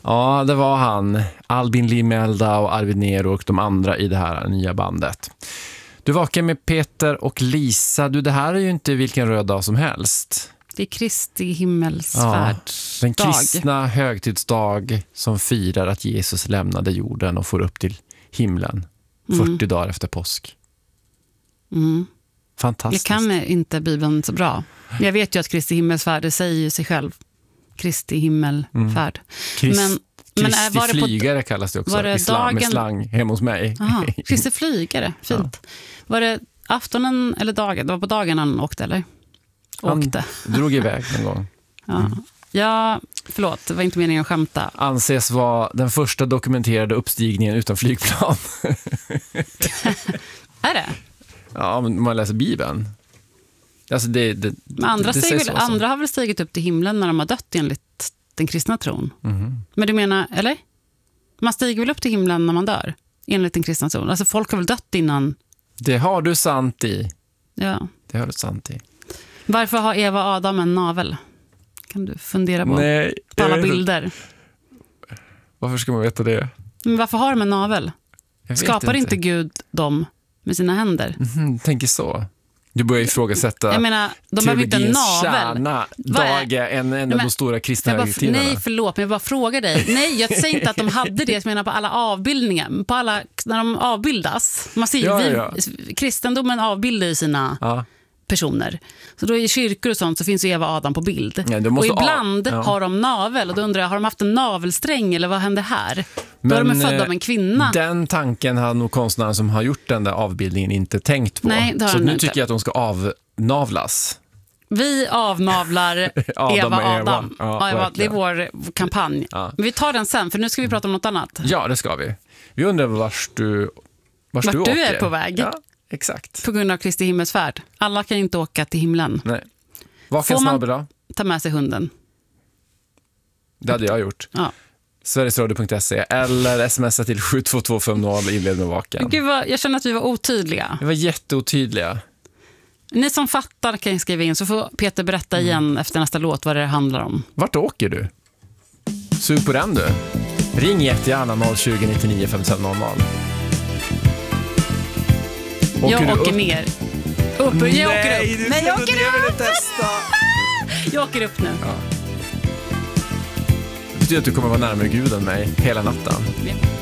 Ja, det var han. Albin Limelda och Arvid Nero och de andra i det här nya bandet. Du vakar med Peter och Lisa. Du, det här är ju inte vilken röd dag som helst. Det är Kristi himmelsfärd. Ja, den kristna högtidsdag som firar att Jesus lämnade jorden och får upp till himlen 40 dagar efter påsk. Fantastiskt. Jag kan inte Bibeln så bra. Jag vet ju att Kristi himmelsfärd, det säger ju sig själv. Kristi himmelfärd. Kristi var det flygare kallas det också. Var det dagen... med slang hemma hos mig. Aha, Kristi flygare, fint. Ja. Var det aftonen eller dagen? Det var på dagen han åkte, eller? Han drog iväg någon gång. Ja, förlåt, det var inte meningen att skämta. Anses vara den första dokumenterade uppstigningen utan flygplan. Är det? Ja, men man läser Bibeln. Alltså men andra har väl stigit upp till himlen när de har dött enligt den kristna tron. Men du menar, eller? Man stiger väl upp till himlen när man dör enligt den kristna tron. Alltså folk har väl dött innan. Det har du sant i. Ja. Det har du sant i. Varför har Eva och Adam en navel? Kan du fundera på? Nej, på alla bilder. Varför ska man veta det? Men varför har de en navel? Skapar inte Gud dem med sina händer? Tänker så. Du börjar ifrågasätta. Jag menar, de har inte en navel. Dagar, en av de stora kristna högtiderna. Nej, förlåt, men jag bara frågar dig. Nej, jag säger inte att de hade det. Jag menar på alla avbildningar. På alla, när de avbildas. Man ser kristendomen avbildar ju sina personer. Så då i kyrkor och sånt så finns ju Eva och Adam på bild. Ja, och ibland har de navel. Och då undrar jag, har de haft en navelsträng eller vad hände här? Då är de födda av en kvinna. Den tanken har nog konstnären som har gjort den där avbildningen inte tänkt på. Nej, så nu tycker jag att de ska avnavlas. Vi avnavlar Eva och Adam. Ja, det är vår kampanj. Ja. Men vi tar den sen, för nu ska vi prata om något annat. Ja, det ska vi. Vi undrar vart du är på väg. Ja, exakt. På grund av Kristi himmelsfärd. Alla kan inte åka till himlen. Nej. Får man ta med sig hunden? Det hade jag gjort. Ja. Sverigesradio.se eller smsa till 72250 inled med vaken. Gud, jag känner att vi var otydliga. Vi var jätteotydliga. Ni som fattar kan skriva in, så får Peter berätta igen efter nästa låt vad det handlar om. Vart åker du? Sug på den du. Ring jättegärna 020 99 5500. Jag åker ner. Jag åker upp. Nej, jag åker upp. Jag åker upp nu. Ja. Det betyder att du kommer vara närmare Gud än mig hela natten. Ja.